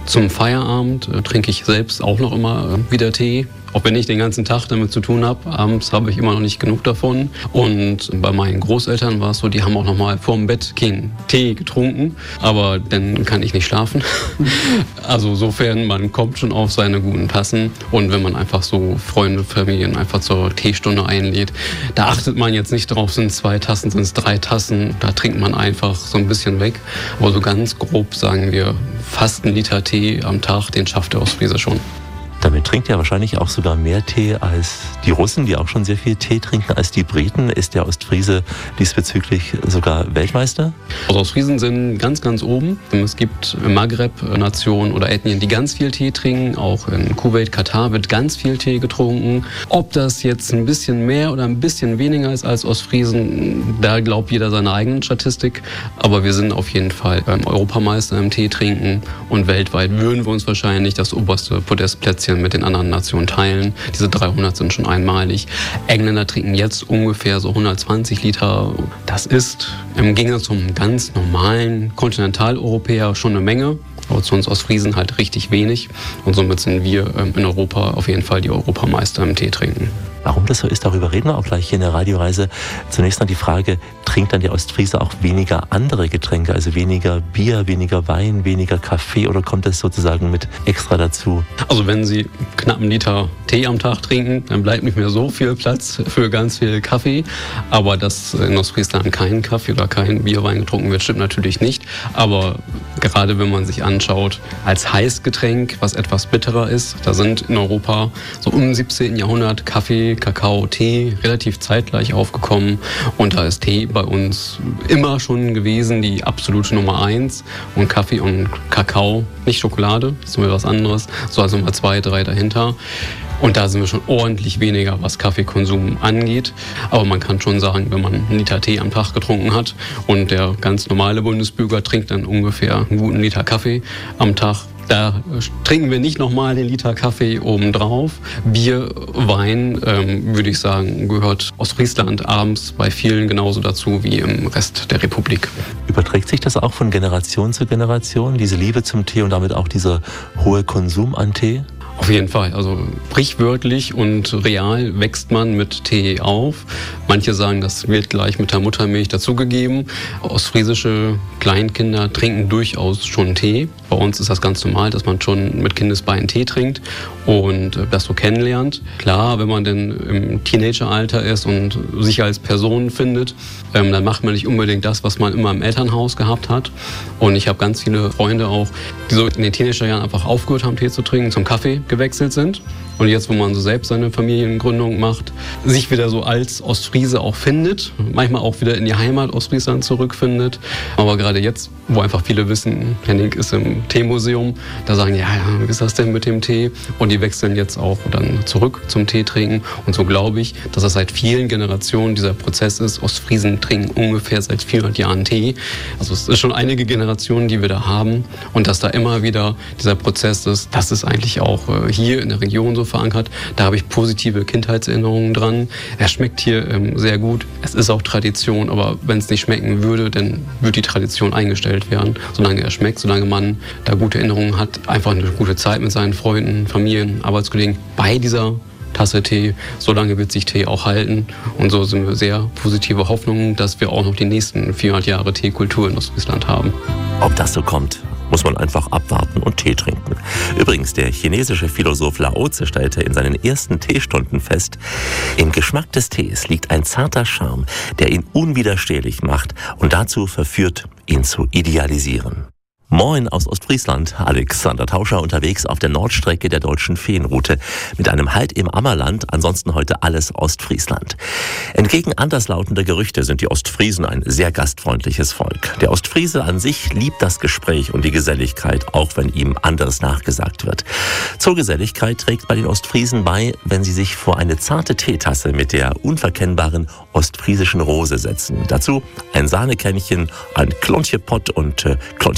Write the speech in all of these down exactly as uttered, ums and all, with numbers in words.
Zum Feierabend äh, trinke ich selbst auch noch immer äh, wieder Tee. Auch wenn ich den ganzen Tag damit zu tun habe, abends habe ich immer noch nicht genug davon. Und bei meinen Großeltern war es so, die haben auch noch mal vorm Bett keinen Tee getrunken. Aber dann kann ich nicht schlafen. Also sofern, man kommt schon auf seine guten Tassen. Und wenn man einfach so Freunde, Familien einfach zur Teestunde einlädt, da achtet man jetzt nicht drauf, sind es zwei Tassen, sind es drei Tassen. Da trinkt man einfach so ein bisschen weg. Aber so ganz grob sagen wir, fast ein Liter Tee am Tag, den schafft der Ostfriese schon. Damit trinkt er wahrscheinlich auch sogar mehr Tee als die Russen, die auch schon sehr viel Tee trinken, als die Briten. Ist der Ostfriese diesbezüglich sogar Weltmeister? Also Ostfriesen sind ganz, ganz oben. Es gibt Maghreb-Nationen oder Ethnien, die ganz viel Tee trinken. Auch in Kuwait, Katar wird ganz viel Tee getrunken. Ob das jetzt ein bisschen mehr oder ein bisschen weniger ist als Ostfriesen, da glaubt jeder seine eigenen Statistik. Aber wir sind auf jeden Fall Europameister im Tee trinken. Und weltweit würden wir uns wahrscheinlich das oberste Podestplätzchen mit den anderen Nationen teilen. Diese dreihundert sind schon einmalig. Engländer trinken jetzt ungefähr so hundertzwanzig Liter. Das ist im Gegensatz zum ganz normalen Kontinentaleuropäer schon eine Menge. Aber zu uns Ostfriesen halt richtig wenig. Und somit sind wir in Europa auf jeden Fall die Europameister im Tee trinken. Warum das so ist, darüber reden wir auch gleich hier in der Radioreise. Zunächst noch die Frage, trinkt dann der Ostfriese auch weniger andere Getränke, also weniger Bier, weniger Wein, weniger Kaffee, oder kommt das sozusagen mit extra dazu? Also wenn Sie knapp einen Liter Tee am Tag trinken, dann bleibt nicht mehr so viel Platz für ganz viel Kaffee. Aber dass in Ostfriesland kein Kaffee oder kein Bierwein getrunken wird, stimmt natürlich nicht. Aber gerade wenn man sich anschaut, als Heißgetränk, was etwas bitterer ist, da sind in Europa so um im siebzehnten Jahrhundert Kaffee, Kakao, Tee relativ zeitgleich aufgekommen, und da ist Tee bei uns immer schon gewesen die absolute Nummer eins, und Kaffee und Kakao, nicht Schokolade, das ist nur was anderes, so also Nummer zwei, drei dahinter. Und da sind wir schon ordentlich weniger, was Kaffeekonsum angeht. Aber man kann schon sagen, wenn man einen Liter Tee am Tag getrunken hat und der ganz normale Bundesbürger trinkt dann ungefähr einen guten Liter Kaffee am Tag, da trinken wir nicht nochmal den Liter Kaffee obendrauf. Bier, Wein, ähm, würde ich sagen, gehört Ostfriesland abends bei vielen genauso dazu wie im Rest der Republik. Überträgt sich das auch von Generation zu Generation, diese Liebe zum Tee und damit auch dieser hohe Konsum an Tee? Auf jeden Fall. Also sprichwörtlich und real wächst man mit Tee auf. Manche sagen, das wird gleich mit der Muttermilch dazugegeben. Ostfriesische Kleinkinder trinken durchaus schon Tee. Bei uns ist das ganz normal, dass man schon mit Kindesbeinen Tee trinkt und das so kennenlernt. Klar, wenn man denn im Teenageralter ist und sich als Person findet, ähm, dann macht man nicht unbedingt das, was man immer im Elternhaus gehabt hat. Und ich habe ganz viele Freunde auch, die so in den Teenagerjahren einfach aufgehört haben, Tee zu trinken, zum Kaffee gewechselt sind. Und jetzt, wo man so selbst seine Familiengründung macht, sich wieder so als Ostfriese auch findet, manchmal auch wieder in die Heimat Ostfriesland zurückfindet. Aber gerade jetzt, wo einfach viele wissen, Henning ist im Teemuseum, da sagen, ja, ja, wie ist das denn mit dem Tee? Und die wechseln jetzt auch dann zurück zum Tee trinken. Und so glaube ich, dass das seit vielen Generationen dieser Prozess ist. Ostfriesen trinken ungefähr seit vierhundert Jahren Tee. Also es ist schon einige Generationen, die wir da haben. Und dass da immer wieder dieser Prozess ist, das ist eigentlich auch hier in der Region so verankert. Da habe ich positive Kindheitserinnerungen dran. Er schmeckt hier ähm, sehr gut. Es ist auch Tradition, aber wenn es nicht schmecken würde, dann würde die Tradition eingestellt werden. Solange er schmeckt, solange man da gute Erinnerungen hat, einfach eine gute Zeit mit seinen Freunden, Familien, Arbeitskollegen bei dieser Tasse Tee, solange wird sich Tee auch halten. Und so sind wir sehr positive Hoffnungen, dass wir auch noch die nächsten vierhundert Jahre Teekultur in Ostfriesland haben. Ob das so kommt, muss man einfach abwarten und Tee trinken. Übrigens, der chinesische Philosoph Lao Tse stellte in seinen ersten Teestunden fest, im Geschmack des Tees liegt ein zarter Charme, der ihn unwiderstehlich macht und dazu verführt, ihn zu idealisieren. Moin aus Ostfriesland, Alexander Tauscher unterwegs auf der Nordstrecke der Deutschen Feenroute mit einem Halt im Ammerland, ansonsten heute alles Ostfriesland. Entgegen anderslautender Gerüchte sind die Ostfriesen ein sehr gastfreundliches Volk. Der Ostfriese an sich liebt das Gespräch und die Geselligkeit, auch wenn ihm anderes nachgesagt wird. Zur Geselligkeit trägt bei den Ostfriesen bei, wenn sie sich vor eine zarte Teetasse mit der unverkennbaren ostfriesischen Rose setzen. Dazu ein Sahnekännchen, ein Klontje Pott und äh, Klontje Zange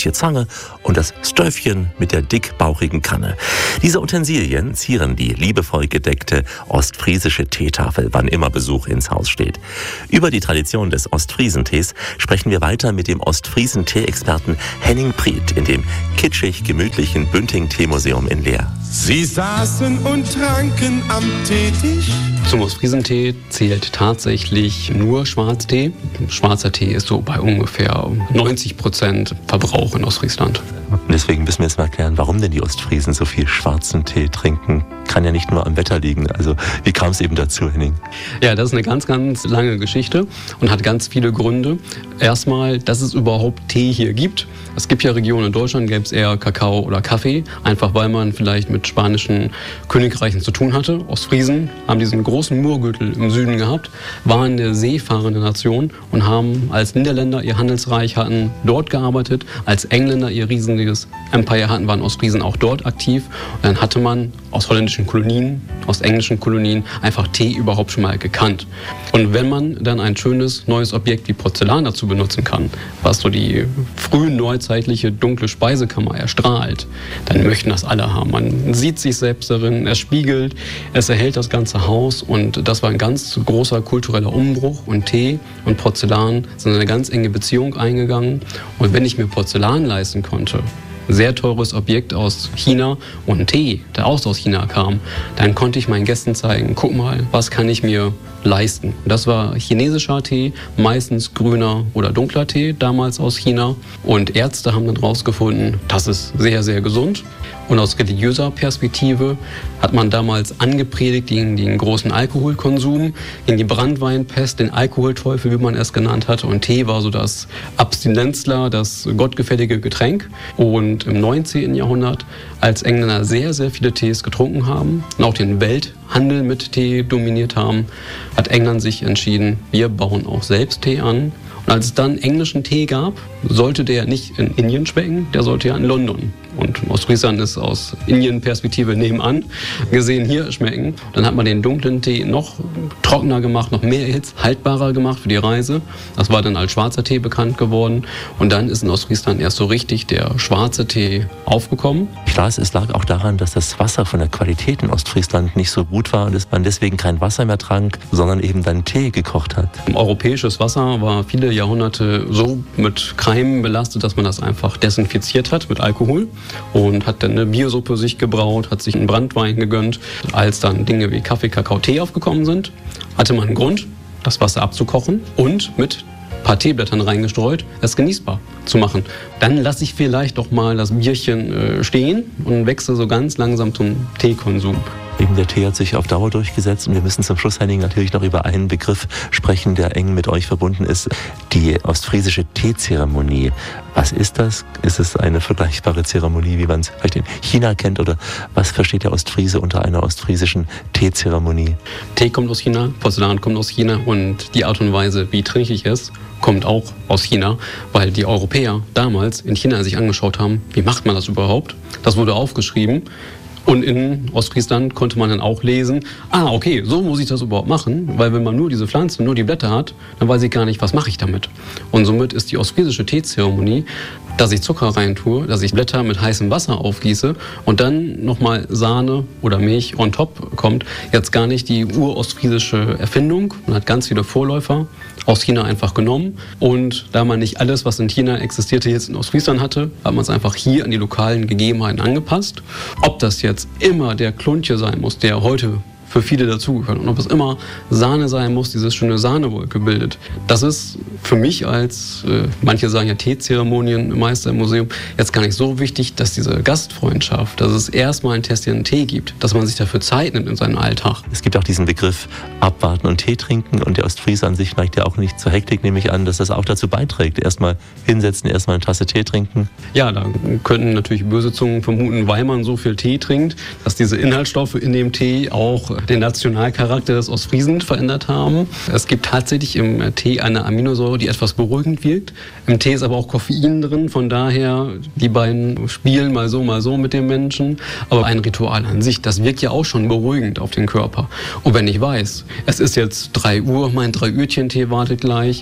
Tasse und das Stöffchen mit der dickbauchigen Kanne. Diese Utensilien zieren die liebevoll gedeckte ostfriesische Teetafel, wann immer Besuch ins Haus steht. Über die Tradition des Ostfriesentees sprechen wir weiter mit dem Ostfriesen-Tee-Experten Henning Priet in dem kitschig gemütlichen Bünding-Teemuseum in Leer. Sie saßen und tranken am Teetisch. Zum Ostfriesentee zählt tatsächlich nur Schwarztee. Schwarzer Tee ist so bei ungefähr neunzig Prozent Verbrauch in Ostfriesland. Und deswegen müssen wir jetzt mal erklären, warum denn die Ostfriesen so viel schwarzen Tee trinken. Kann ja nicht nur am Wetter liegen. Also wie kam es eben dazu, Henning? Ja, das ist eine ganz, ganz lange Geschichte und hat ganz viele Gründe. Erstmal, dass es überhaupt Tee hier gibt. Es gibt ja Regionen in Deutschland, gäbe es eher Kakao oder Kaffee, einfach weil man vielleicht mit spanischen Königreichen zu tun hatte. Ostfriesen haben diesen großen Murgürtel im Süden gehabt, waren eine seefahrende Nation und haben als Niederländer ihr Handelsreich hatten dort gearbeitet, als Engländer ihr riesiges Empire hatten, waren Ostfriesen auch dort aktiv. Und dann hatte man aus holländischen Kolonien, aus englischen Kolonien einfach Tee überhaupt schon mal gekannt. Und wenn man dann ein schönes neues Objekt wie Porzellan dazu benutzen kann, was so die frühen neuzeitliche dunkle Speisekammer erstrahlt, dann möchten das alle haben. Man sieht sich selbst darin, es spiegelt, es erhält das ganze Haus und das war ein ganz großer kultureller Umbruch und Tee und Porzellan sind in eine ganz enge Beziehung eingegangen. Und wenn ich mir Porzellan leisten konnte, sehr teures Objekt aus China und Tee, der auch aus China kam, dann konnte ich meinen Gästen zeigen, guck mal, was kann ich mir leisten. Das war chinesischer Tee, meistens grüner oder dunkler Tee, damals aus China. Und Ärzte haben dann rausgefunden, das ist sehr, sehr gesund. Und aus religiöser Perspektive hat man damals angepredigt gegen den großen Alkoholkonsum, gegen die Branntweinpest, den Alkoholteufel, wie man es genannt hatte. Und Tee war so das Abstinenzler, das gottgefällige Getränk. Und im neunzehnten Jahrhundert, als Engländer sehr, sehr viele Tees getrunken haben und auch den Welthandel mit Tee dominiert haben, hat England sich entschieden, wir bauen auch selbst Tee an. Und als es dann englischen Tee gab, sollte der nicht in Indien schmecken, der sollte ja in London. Und Ostfriesland ist aus Indien-Perspektive nebenan gesehen hier schmecken. Dann hat man den dunklen Tee noch trockener gemacht, noch mehr Hitze, haltbarer gemacht für die Reise. Das war dann als schwarzer Tee bekannt geworden. Und dann ist in Ostfriesland erst so richtig der schwarze Tee aufgekommen. Ich las, es lag auch daran, dass das Wasser von der Qualität in Ostfriesland nicht so gut war und dass man deswegen kein Wasser mehr trank, sondern eben dann Tee gekocht hat. Europäisches Wasser war viele Jahrhunderte so mit Keimen belastet, dass man das einfach desinfiziert hat mit Alkohol. Und hat dann eine Biersuppe sich gebraut, hat sich einen Branntwein gegönnt. Als dann Dinge wie Kaffee, Kakao, Tee aufgekommen sind, hatte man einen Grund, das Wasser abzukochen und mit ein paar Teeblättern reingestreut, es genießbar zu machen. Dann lasse ich vielleicht doch mal das Bierchen äh, stehen und wechsle so ganz langsam zum Teekonsum. Eben der Tee hat sich auf Dauer durchgesetzt und wir müssen zum Schluss, Henning, natürlich noch über einen Begriff sprechen, der eng mit euch verbunden ist, die ostfriesische Teezeremonie. Was ist das? Ist es eine vergleichbare Zeremonie, wie man es vielleicht in China kennt, oder was versteht der Ostfriese unter einer ostfriesischen Teezeremonie? Tee kommt aus China, Porzellan kommt aus China und die Art und Weise, wie trinke ich es, kommt auch aus China, weil die Europäer damals in China sich angeschaut haben, wie macht man das überhaupt? Das wurde aufgeschrieben. Und in Ostfriesland konnte man dann auch lesen, ah, okay, so muss ich das überhaupt machen, weil wenn man nur diese Pflanze, nur die Blätter hat, dann weiß ich gar nicht, was mache ich damit. Und somit ist die ostfriesische Teezeremonie, dass ich Zucker reintue, dass ich Blätter mit heißem Wasser aufgieße und dann nochmal Sahne oder Milch on top kommt, jetzt gar nicht die urostfriesische Erfindung. Man hat ganz viele Vorläufer aus China einfach genommen und da man nicht alles, was in China existierte, jetzt in Ostfriesland hatte, hat man es einfach hier an die lokalen Gegebenheiten angepasst. Ob das jetzt immer der Kluntje sein muss, der heute für viele dazugehört. Und ob es immer Sahne sein muss, dieses schöne Sahnewolke bildet. Das ist für mich als, äh, manche sagen ja Teezeremonienmeister im Museum, jetzt gar nicht so wichtig, dass diese Gastfreundschaft, dass es erstmal ein Tässchen Tee gibt, dass man sich dafür Zeit nimmt in seinem Alltag. Es gibt auch diesen Begriff abwarten und Tee trinken und der Ostfriese an sich neigt ja auch nicht zur Hektik, nehme ich an, dass das auch dazu beiträgt. Erstmal hinsetzen, erstmal eine Tasse Tee trinken. Ja, da könnten natürlich böse Zungen vermuten, weil man so viel Tee trinkt, dass diese Inhaltsstoffe in dem Tee auch den Nationalcharakter des Ostfriesen verändert haben. Es gibt tatsächlich im Tee eine Aminosäure, die etwas beruhigend wirkt. Im Tee ist aber auch Koffein drin, von daher die beiden spielen mal so, mal so mit dem Menschen. Aber ein Ritual an sich, das wirkt ja auch schon beruhigend auf den Körper. Und wenn ich weiß, es ist jetzt drei Uhr, mein drei Uhrchen Tee wartet gleich,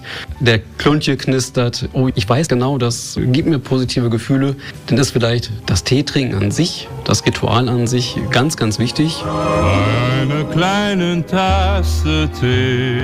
der Kluntje knistert. Oh, ich weiß genau, das gibt mir positive Gefühle. Dann ist vielleicht das Teetrinken an sich, das Ritual an sich ganz, ganz wichtig. Eine kleine Tasse Tee.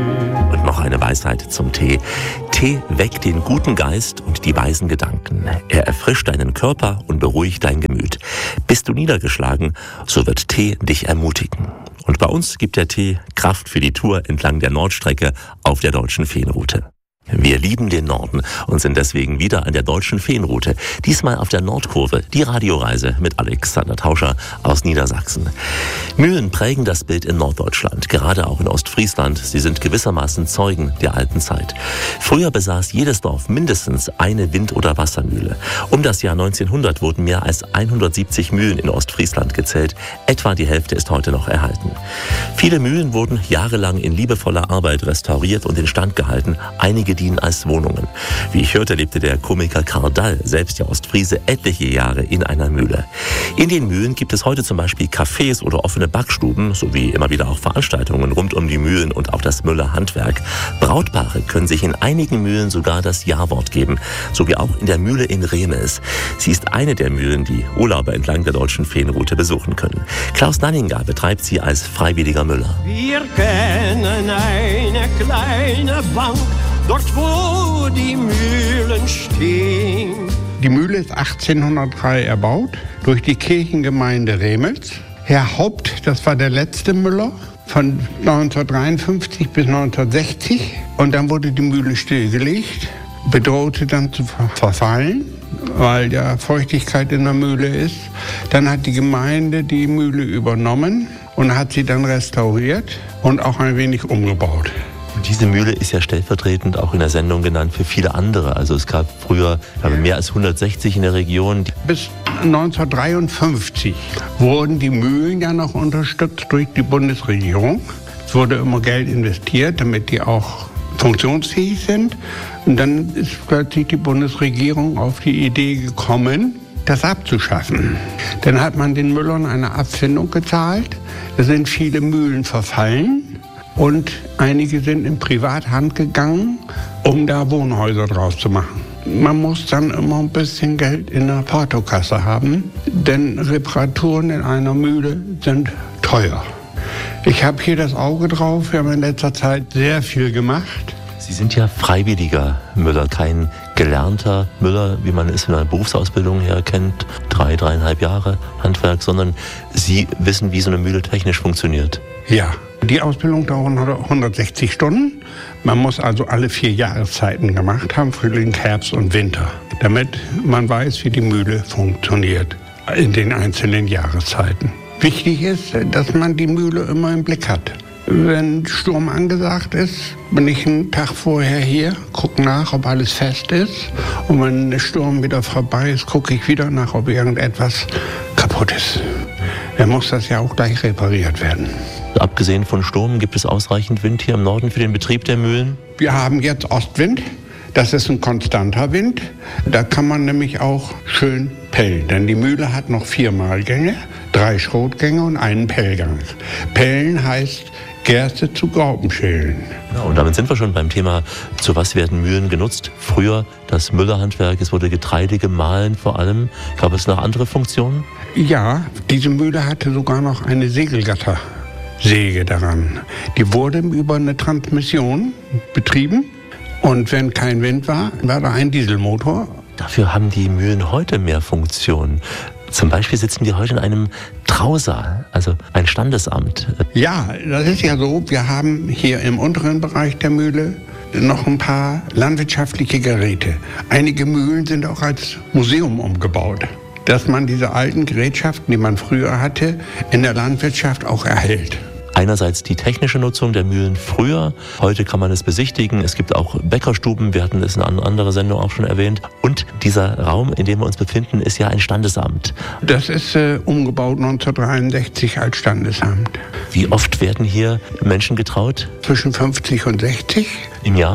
Und noch eine Weisheit zum Tee. Tee weckt den guten Geist und die weisen Gedanken. Er erfrischt deinen Körper und beruhigt dein Gemüt. Bist du niedergeschlagen, so wird Tee dich ermutigen. Und bei uns gibt der Tee Kraft für die Tour entlang der Nordstrecke auf der Deutschen Feenroute. Wir lieben den Norden und sind deswegen wieder an der Deutschen Feenroute. Diesmal auf der Nordkurve, die Radioreise mit Alexander Tauscher aus Niedersachsen. Mühlen prägen das Bild in Norddeutschland, gerade auch in Ostfriesland. Sie sind gewissermaßen Zeugen der alten Zeit. Früher besaß jedes Dorf mindestens eine Wind- oder Wassermühle. Um das Jahr neunzehnhundert wurden mehr als hundertsiebzig Mühlen in Ostfriesland gezählt. Etwa die Hälfte ist heute noch erhalten. Viele Mühlen wurden jahrelang in liebevoller Arbeit restauriert und instand gehalten. Einige dienen als Wohnungen. Wie ich hörte, lebte der Komiker Karl Dall, selbst der Ostfriese, etliche Jahre in einer Mühle. In den Mühlen gibt es heute zum Beispiel Cafés oder offene Backstuben, sowie immer wieder auch Veranstaltungen rund um die Mühlen und auch das Müllerhandwerk. Brautpaare können sich in einigen Mühlen sogar das Ja-Wort geben, so wie auch in der Mühle in Remes. Sie ist eine der Mühlen, die Urlauber entlang der Deutschen Feenroute besuchen können. Klaus Nanninger betreibt sie als freiwilliger Müller. Wir kennen eine kleine Bank, dort wo die Mühlen stehen. Die Mühle ist achtzehnhundertdrei erbaut durch die Kirchengemeinde Remels. Herr Haupt, das war der letzte Müller, von neunzehnhundertdreiundfünfzig bis neunzehnhundertsechzig. Und dann wurde die Mühle stillgelegt, bedrohte dann zu verfallen, weil ja Feuchtigkeit in der Mühle ist. Dann hat die Gemeinde die Mühle übernommen und hat sie dann restauriert und auch ein wenig umgebaut. Und diese Mühle ist ja stellvertretend auch in der Sendung genannt für viele andere. Also es gab früher mehr als hundertsechzig in der Region. Bis neunzehnhundertdreiundfünfzig wurden die Mühlen ja noch unterstützt durch die Bundesregierung. Es wurde immer Geld investiert, damit die auch funktionsfähig sind. Und dann ist plötzlich die Bundesregierung auf die Idee gekommen, das abzuschaffen. Dann hat man den Müllern eine Abfindung gezahlt. Da sind viele Mühlen verfallen. Und einige sind in Privathand gegangen, um da Wohnhäuser draus zu machen. Man muss dann immer ein bisschen Geld in der Portokasse haben, denn Reparaturen in einer Mühle sind teuer. Ich habe hier das Auge drauf, wir haben in letzter Zeit sehr viel gemacht. Sie sind ja freiwilliger Müller, kein gelernter Müller, wie man es in einer Berufsausbildung her kennt, drei, dreieinhalb Jahre Handwerk, sondern Sie wissen, wie so eine Mühle technisch funktioniert. Ja, die Ausbildung dauert hundertsechzig Stunden. Man muss also alle vier Jahreszeiten gemacht haben, Frühling, Herbst und Winter, damit man weiß, wie die Mühle funktioniert in den einzelnen Jahreszeiten. Wichtig ist, dass man die Mühle immer im Blick hat. Wenn Sturm angesagt ist, bin ich einen Tag vorher hier, gucke nach, ob alles fest ist. Und wenn der Sturm wieder vorbei ist, gucke ich wieder nach, ob irgendetwas kaputt ist. Dann muss das ja auch gleich repariert werden. Abgesehen von Sturm, gibt es ausreichend Wind hier im Norden für den Betrieb der Mühlen? Wir haben jetzt Ostwind. Das ist ein konstanter Wind. Da kann man nämlich auch schön pellen. Denn die Mühle hat noch vier Mahlgänge, drei Schrotgänge und einen Pellgang. Pellen heißt Gerste zu Graupenschälen. Ja, und damit sind wir schon beim Thema, zu was werden Mühlen genutzt? Früher das Müllerhandwerk, es wurde Getreide gemahlen vor allem. Gab es noch andere Funktionen? Ja, diese Mühle hatte sogar noch eine Segelgattersäge daran. Die wurde über eine Transmission betrieben. Und wenn kein Wind war, war da ein Dieselmotor. Dafür haben die Mühlen heute mehr Funktionen. Zum Beispiel sitzen wir heute in einem Trausaal, also ein Standesamt. Ja, das ist ja so. Wir haben hier im unteren Bereich der Mühle noch ein paar landwirtschaftliche Geräte. Einige Mühlen sind auch als Museum umgebaut, dass man diese alten Gerätschaften, die man früher hatte, in der Landwirtschaft auch erhält. Einerseits die technische Nutzung der Mühlen früher. Heute kann man es besichtigen. Es gibt auch Bäckerstuben. Wir hatten es in einer anderen Sendung auch schon erwähnt. Und dieser Raum, in dem wir uns befinden, ist ja ein Standesamt. Das ist äh, umgebaut neunzehnhundertdreiundsechzig als Standesamt. Wie oft werden hier Menschen getraut? Zwischen fünfzig und sechzig. Im Jahr?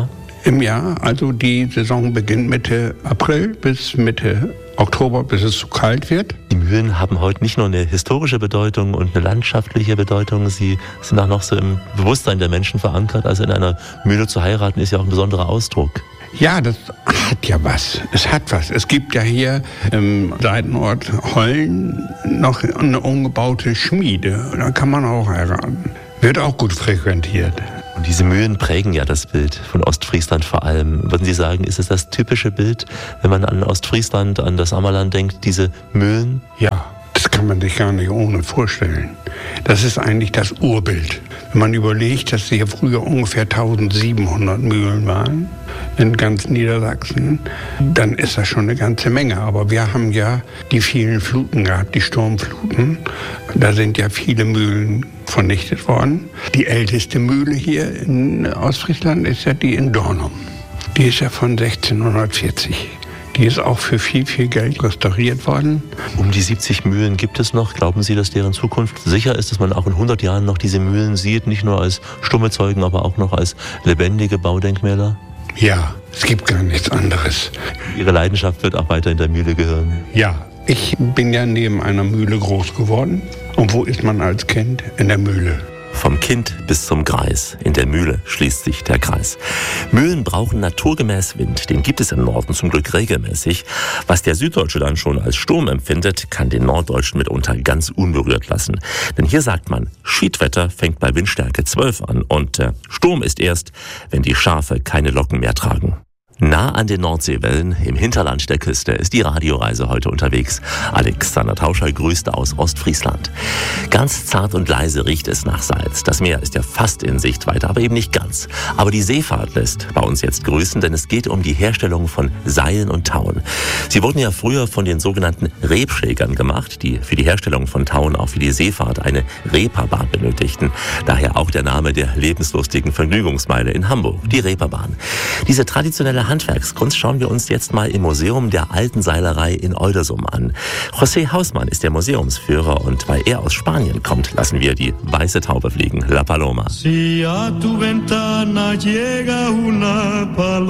Im Jahr, also die Saison beginnt Mitte April bis Mitte Oktober, bis es zu kalt wird. Die Mühlen haben heute nicht nur eine historische Bedeutung und eine landschaftliche Bedeutung, sie sind auch noch so im Bewusstsein der Menschen verankert. Also in einer Mühle zu heiraten ist ja auch ein besonderer Ausdruck. Ja, das hat ja was. Es hat was. Es gibt ja hier im Seitenort Hollen noch eine umgebaute Schmiede. Da kann man auch heiraten. Wird auch gut frequentiert. Und diese Mühlen prägen ja das Bild von Ostfriesland vor allem. Würden Sie sagen, ist es das typische Bild, wenn man an Ostfriesland, an das Ammerland denkt, diese Mühlen? Ja, das kann man sich gar nicht ohne vorstellen. Das ist eigentlich das Urbild. Wenn man überlegt, dass hier früher ungefähr eintausendsiebenhundert Mühlen waren in ganz Niedersachsen, dann ist das schon eine ganze Menge. Aber wir haben ja die vielen Fluten gehabt, die Sturmfluten. Da sind ja viele Mühlen vernichtet worden. Die älteste Mühle hier in Ostfriesland ist ja die in Dornum. Die ist ja von sechzehnhundertvierzig. Die ist auch für viel, viel Geld restauriert worden. Um die siebzig Mühlen gibt es noch. Glauben Sie, dass deren Zukunft sicher ist, dass man auch in hundert Jahren noch diese Mühlen sieht? Nicht nur als stumme Zeugen, aber auch noch als lebendige Baudenkmäler? Ja, es gibt gar nichts anderes. Ihre Leidenschaft wird auch weiter in der Mühle gehören? Ja, ich bin ja neben einer Mühle groß geworden. Und wo ist man als Kind? In der Mühle. Vom Kind bis zum Greis. In der Mühle schließt sich der Kreis. Mühlen brauchen naturgemäß Wind. Den gibt es im Norden zum Glück regelmäßig. Was der Süddeutsche dann schon als Sturm empfindet, kann den Norddeutschen mitunter ganz unberührt lassen. Denn hier sagt man, Schiedwetter fängt bei Windstärke zwölf an. Und äh, Sturm ist erst, wenn die Schafe keine Locken mehr tragen. Nah an den Nordseewellen, im Hinterland der Küste, ist die Radioreise heute unterwegs. Alexander Tauscher grüßt aus Ostfriesland. Ganz zart und leise riecht es nach Salz. Das Meer ist ja fast in Sichtweite, aber eben nicht ganz. Aber die Seefahrt lässt bei uns jetzt grüßen, denn es geht um die Herstellung von Seilen und Tauen. Sie wurden ja früher von den sogenannten Rebschlägern gemacht, die für die Herstellung von Tauen auch für die Seefahrt eine Reeperbahn benötigten. Daher auch der Name der lebenslustigen Vergnügungsmeile in Hamburg, die Reeperbahn. Diese traditionelle Handwerkskunst schauen wir uns jetzt mal im Museum der alten Seilerei in Oldersum an. José Hausmann ist der Museumsführer und weil er aus Spanien kommt, lassen wir die weiße Taube fliegen, La Paloma. Si a tu ventana llega una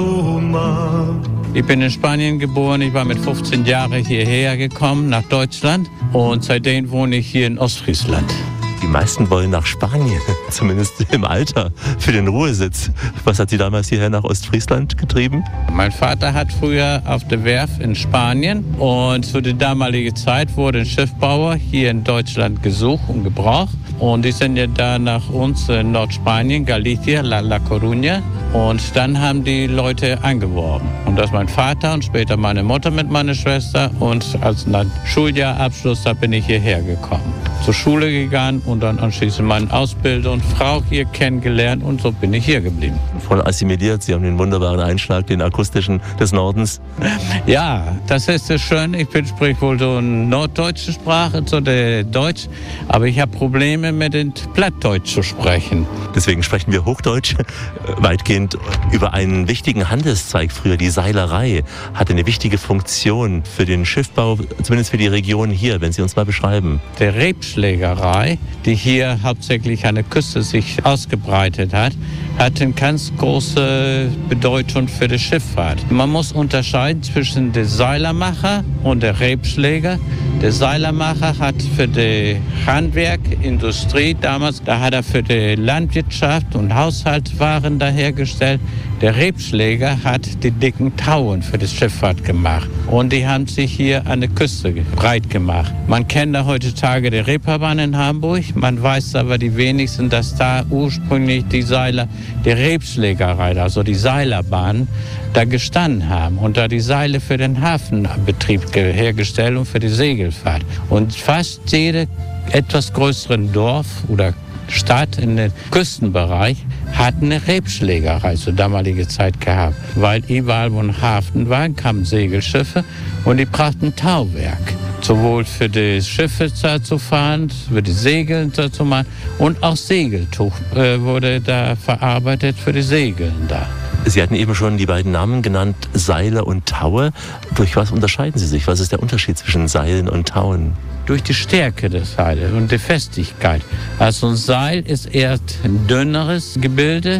paloma. Ich bin in Spanien geboren, ich war mit fünfzehn Jahren hierher gekommen, nach Deutschland und seitdem wohne ich hier in Ostfriesland. Die meisten wollen nach Spanien, zumindest im Alter, für den Ruhesitz. Was hat Sie damals hierher nach Ostfriesland getrieben? Mein Vater hat früher auf der Werft in Spanien und zu der damaligen Zeit wurde ein Schiffbauer hier in Deutschland gesucht und gebraucht. Und die sind ja da nach uns in Nordspanien, Galicia, La, La Coruña. Und dann haben die Leute angeworben. Und das mein Vater und später meine Mutter mit meiner Schwester. Und als nach Schuljahrabschluss, da bin ich hierher gekommen. Zur Schule gegangen und dann anschließend meine Ausbildung und Frau hier kennengelernt und so bin ich hier geblieben. Voll assimiliert, Sie haben den wunderbaren Einschlag, den akustischen des Nordens. Ja, das ist das Schöne. Ich bin, sprich wohl so eine norddeutsche Sprache, so der Deutsch, aber ich habe Probleme mit dem Plattdeutsch zu sprechen. Deswegen sprechen wir Hochdeutsch weitgehend über einen wichtigen Handelszweig früher. Die Seilerei hatte eine wichtige Funktion für den Schiffbau, zumindest für die Region hier, wenn Sie uns mal beschreiben. Der Rebschlägerei, die hier hauptsächlich an der Küste sich ausgebreitet hat, hat eine ganz große Bedeutung für die Schifffahrt. Man muss unterscheiden zwischen dem Seilermacher und der Rebschläger. Der Seilermacher hat für die Handwerk, Industrie damals, da hat er für die Landwirtschaft und Haushaltswaren da hergestellt. Der Rebschläger hat die dicken Tauen für die Schifffahrt gemacht. Und die haben sich hier an der Küste breit gemacht. Man kennt da heutzutage die Reeperbahn in Hamburg. Man weiß aber die wenigsten, dass da ursprünglich die Seiler, die Rebschlägerei, also die Seilerbahn, da gestanden haben und da die Seile für den Hafenbetrieb hergestellt und für die Segelfahrt. Und fast jede etwas größeren Dorf oder Stadt in den Küstenbereich hat eine Rebschlägerei zur damaligen Zeit gehabt. Weil überall, wo ein Hafen war, kamen Segelschiffe und die brachten Tauwerk. Sowohl für die Schiffe zu fahren, für die Segel zu machen und auch Segeltuch äh, wurde da verarbeitet für die Segeln da. Sie hatten eben schon die beiden Namen genannt, Seile und Taue. Durch was unterscheiden sie sich? Was ist der Unterschied zwischen Seilen und Tauen? Durch die Stärke des Seiles und die Festigkeit. Also ein Seil ist eher ein dünneres Gebilde,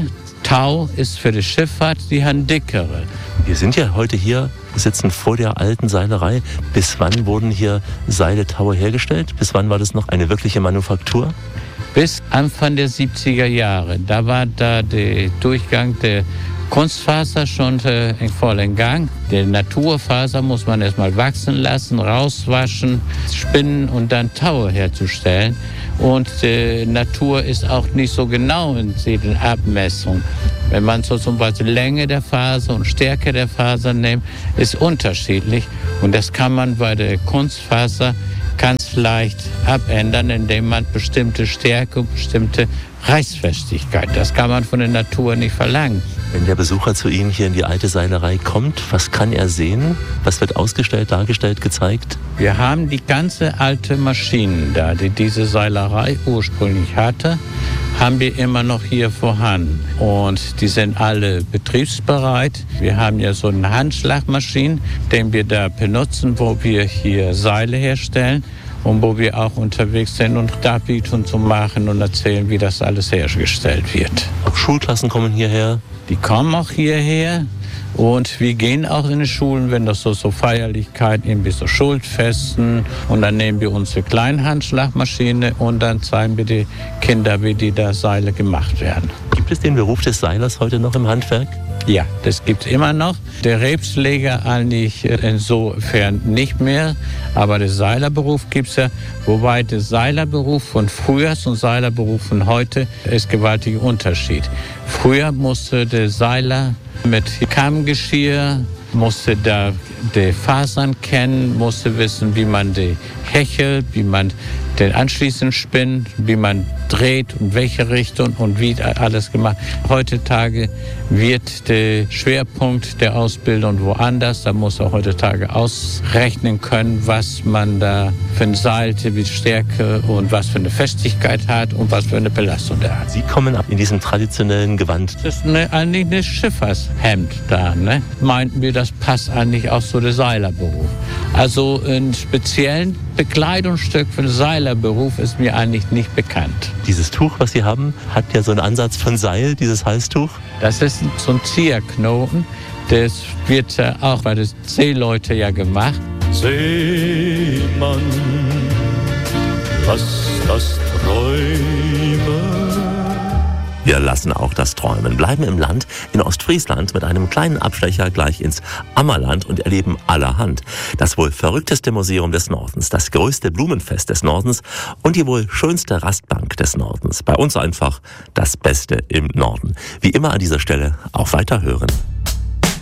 Tau ist für die Schifffahrt die dickere. Wir sind ja heute hier, sitzen vor der alten Seilerei. Bis wann wurden hier Seile, Taue hergestellt? Bis wann war das noch eine wirkliche Manufaktur? Bis Anfang der siebziger Jahre. Da war da der Durchgang der Kunstfaser schon äh, in vollen Gang. Die Naturfaser muss man erstmal wachsen lassen, rauswaschen, spinnen und dann Taue herzustellen. Und die Natur ist auch nicht so genau in den Abmessungen. Wenn man so zum Beispiel Länge der Faser und Stärke der Faser nimmt, ist unterschiedlich. Und das kann man bei der Kunstfaser ganz leicht abändern, indem man bestimmte Stärke und bestimmte Reißfestigkeit, das kann man von der Natur nicht verlangen. Wenn der Besucher zu Ihnen hier in die alte Seilerei kommt, was kann er sehen? Was wird ausgestellt, dargestellt, gezeigt? Wir haben die ganze alte Maschinen da, die diese Seilerei ursprünglich hatte, haben wir immer noch hier vorhanden. Und die sind alle betriebsbereit. Wir haben ja so eine Handschlagmaschine, den wir da benutzen, wo wir hier Seile herstellen. Und wo wir auch unterwegs sind und Darbietungen zu machen und erzählen, wie das alles hergestellt wird. Auch Schulklassen kommen hierher? Die kommen auch hierher und wir gehen auch in die Schulen, wenn das so, so Feierlichkeiten, irgendwie so Schulfesten. Und dann nehmen wir unsere kleine Handschlagmaschine und dann zeigen wir die Kinder, wie die da Seile gemacht werden. Gibt es den Beruf des Seilers heute noch im Handwerk? Ja, das gibt es immer noch. Der Rebsleger eigentlich insofern nicht mehr, aber der Seilerberuf gibt es ja. Wobei der Seilerberuf von früher und Seilerberuf von heute ist gewaltiger Unterschied. Früher musste der Seiler mit Kammgeschirr, musste da die Fasern kennen, musste wissen, wie man die hechelt, wie man den anschließend spinnt, wie man dreht und welche Richtung und wie alles gemacht. Heutzutage wird der Schwerpunkt der Ausbildung woanders. Da muss er heutzutage ausrechnen können, was man da für eine Seite, wie Stärke und was für eine Festigkeit hat und was für eine Belastung der hat. Sie kommen ab in diesem traditionellen Gewand. Das ist eine, eigentlich ein Schifffahrtshemd da. Ne? Meinten wir, das passt eigentlich auch zu der Seilerberuf. Also ein speziellen Bekleidungsstück für den Seilerberuf ist mir eigentlich nicht bekannt. Dieses Tuch, was Sie haben, hat ja so einen Ansatz von Seil, dieses Halstuch. Das ist so ein Zierknoten. Das wird auch bei den Seeleuten ja gemacht. Seemann, lass das träumen. Wir lassen auch das Träumen, bleiben im Land in Ostfriesland mit einem kleinen Abstecher gleich ins Ammerland und erleben allerhand. Das wohl verrückteste Museum des Nordens, das größte Blumenfest des Nordens und die wohl schönste Rastbank des Nordens. Bei uns einfach das Beste im Norden. Wie immer an dieser Stelle auch weiterhören.